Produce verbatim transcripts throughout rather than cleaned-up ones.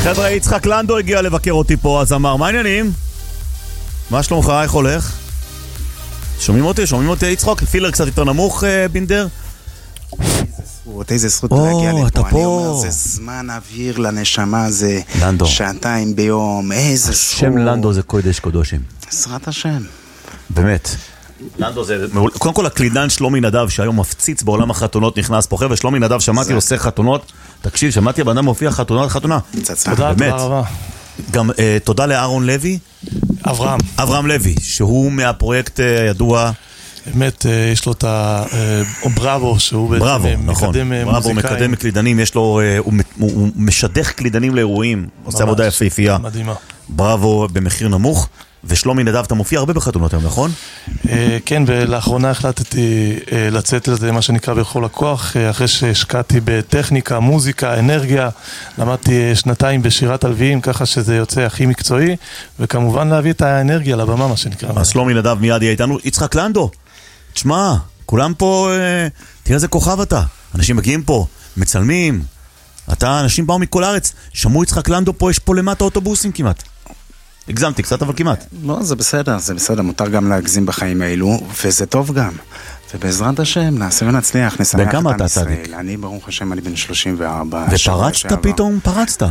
חבר'ה, יצחק לנדו הגיע לבקר אותי פה, אז אמר, מה העניינים? מה שלומך? איך הולך? שומעים אותי? שומעים אותי יצחק? פילר קצת יותר נמוך, בינדר? איזה זכות להגיע לפה, אני אומר, זה זמן אוויר לנשמה, זה שעתיים ביום, איזה זכות. השם לנדו זה קודש קודושים. עזרת השם. באמת. לנדו זה, קודם כל הקלידן שלומי נדב שהיום מפציץ בעולם החתונות נכנס פה, חבר'ה, שלומי נדב, שמעתי עושה חתונות, תקשיב, שמעתי הבן אדם מופיע חתונה, חתונה. תודה, תודה רבה. גם תודה לאהרון לוי. אברהם. אברהם לוי, שהוא מהפרויקט הידוע. באמת, יש לו את הבראבו, שהוא בעצם מקדם מוזיקאים. בראבו, מקדם קלידנים, יש לו, הוא משדך קלידנים לאירועים, עושה עבודה יפהפייה. מדהימה. בראבו במחיר נמוך. ושלומי נדב, אתה מופיע הרבה בחתונות היום, נכון? כן, ולאחרונה החלטתי לצאת לזה מה שנקרא בכל הכוח, אחרי שהשקעתי בטכניקה, מוזיקה, אנרגיה, למדתי שנתיים בשירת הלוויים, ככה שזה יוצא הכי מקצועי, וכמובן להביא את האנרגיה לבמה, מה שנקרא. אז שלומי נדב מיד יהיה איתנו, יצחק לנדו, תשמע, כולם פה, תראה איזה כוכב אתה, אנשים מגיעים פה, מצלמים, אתה, אנשים באו מכל הארץ, שמעו יצחק לנדו פה, יש פה למטה אוטובוסים כמעט. הגזמתי קצת, אבל כמעט. לא, זה בסדר, זה בסדר, מותר גם להגזים בחיים האלו, וזה טוב גם. ובעזרת השם, נעשה ונצליח, נשמח את עם ישראל. אני, ברוך השם, אני בן שלושים וארבע. ופרצת פתאום? פרצת.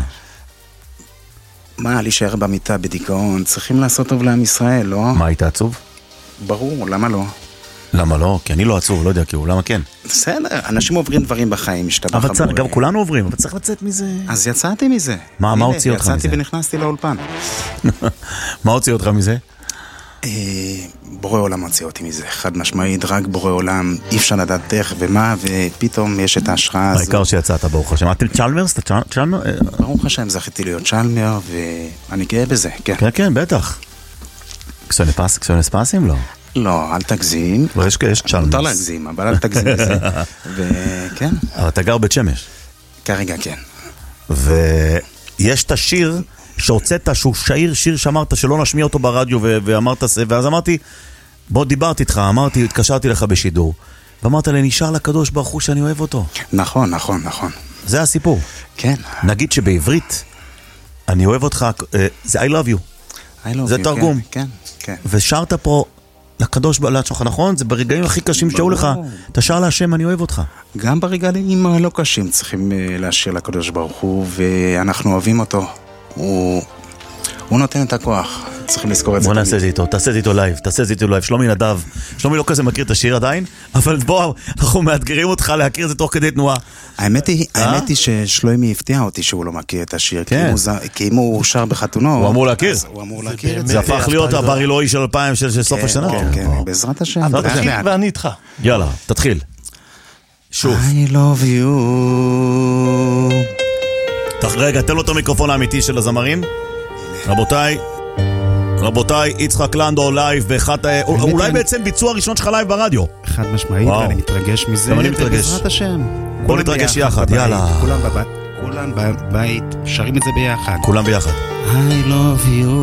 מה, להישאר במיטה בדיכאון? צריכים לעשות טוב לעם ישראל, לא? מה, היית עצוב? ברור, למה לא? למה לא? כי אני לא עצוב, לא יודע, כי הוא, למה כן? בסדר, אנשים עוברים דברים בחיים, משתבח אבל גם כולנו עוברים, אבל צריך לצאת מזה. אז יצאתי מזה. מה, מה הוציא אותך מזה? יצאתי ונכנסתי לאולפן. מה הוציא אותך מזה? בורא עולם הוציא אותי מזה, חד משמעית, רק בורא עולם, אי אפשר לדעת איך ומה, ופתאום יש את ההשראה הזו. העיקר שיצאת, ברוך השם. אתם צ'למרס? אתה צ'למר? ברוך השם, זכיתי להיות צ'למר, ואני גאה בזה, כן. כן, כן, בטח. קסונספסים לא? לא, אל תגזים. לא, יש צ'למרס. מותר להגזים, אבל אל תגזים בזה. וכן. אבל אתה גר בית שמש. כרגע כן. ויש את השיר שהוצאת, שהוא שעיר, שיר שאמרת שלא נשמיע אותו ברדיו, ואמרת, ואז אמרתי, בוא דיברתי איתך, אמרתי, התקשרתי לך בשידור, ואמרת לי, נשאר לקדוש ברוך הוא שאני אוהב אותו. נכון, נכון, נכון. זה הסיפור. כן. נגיד שבעברית, אני אוהב אותך, זה I love you. I love you, זה תרגום. כן, כן. ושרת פה לקדוש בעלת שלך, נכון? זה ברגעים הכי קשים שהיו לך, אתה שר להשם, אני אוהב אותך. גם ברגעים הלא קשים צריכים להשאיר לקדוש ברוך הוא, ואנחנו אוהבים אותו. הוא, הוא נותן את הכוח. צריכים לזכור את זה. בוא נעשה את זה איתו, תעשה את זה איתו לייב, תעשה את זה איתו לייב. שלומי נדב, שלומי לא כזה מכיר את השיר עדיין, אבל בוא, אנחנו מאתגרים אותך להכיר את זה תוך כדי תנועה. האמת היא, האמת היא ששלומי הפתיע אותי שהוא לא מכיר את השיר, כי אם הוא שר בחתונו, הוא אמור להכיר. הוא אמור להכיר את זה. זה הפך להיות הבר אלוהי של אלפיים של סוף השנה. כן, כן, בעזרת השם. תתחיל ואני איתך. יאללה, תתחיל. שוב. I love you. רגע, תן לו את המיקרופון האמיתי של הזמרים. רבותיי, רבותיי, יצחק לנדו לייב באחת, אולי בעצם ביצוע ראשון שלך לייב ברדיו. חד משמעית, ואני מתרגש מזה. גם אני מתרגש. בעזרת השם. בוא נתרגש יחד, יאללה. כולם בבית, שרים את זה ביחד. כולם ביחד. I love you,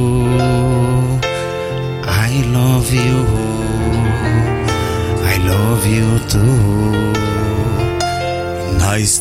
I love you, I love you too. Nice